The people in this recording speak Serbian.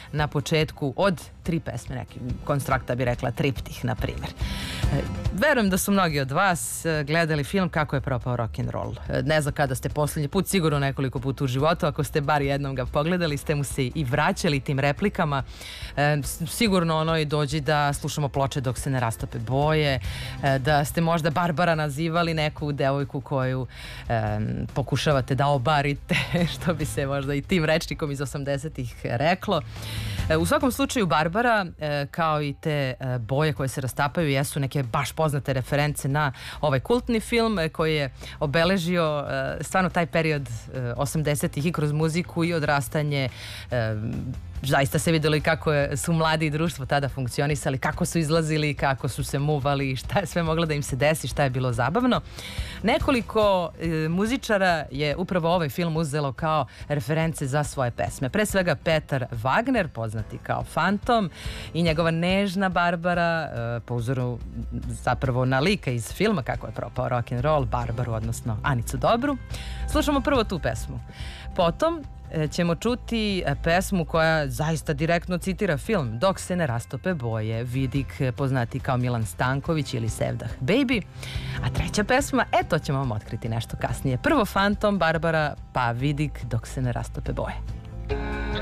na početku od 3 pesme, neki konstrakta bi rekla triptih, na primjer. Verujem da su mnogi od vas gledali film Kako je propao rock'n'roll. Ne znam kada ste posljednji put, sigurno nekoliko puta u životu, ako ste bar jednom ga pogledali, ste mu se i vraćali tim replikama. Sigurno ono i dođi da slušamo ploče dok se ne rastope boje, da ste možda Barbara nazivali neku devojku koju pokušavate da obarite, što bi se možda i tim rečnikom iz 80-ih reklo. U svakom slučaju Barbara, kao i te boje koje se rastapaju, jesu neke baš poznate reference na ovaj kultni film koji je obeležio stvarno taj period 80-ih i kroz muziku i odrastanje. Zaista se vidjelo i kako su mladi i društvo tada funkcionisali, kako su izlazili, kako su se muvali, šta je sve moglo da im se desi, šta je bilo zabavno. Nekoliko muzičara je upravo ovaj film uzelo kao reference za svoje pesme. Pre svega Petar Wagner, poznati kao Fantom, i njegova nežna Barbara, po uzoru zapravo na lika iz filma Kako je propao rock'n'roll, Barbaru, odnosno Anicu Dobru. Slušamo prvo tu pesmu. Potom ćemo čuti pesmu koja zaista direktno citira film Dok se ne rastope boje, Vidik, poznati kao Milan Stanković ili Sevdah Baby. A treća pesma, to ćemo vam otkriti nešto kasnije. Prvo Fantom, Barbara, pa Vidik, Dok se ne rastope boje.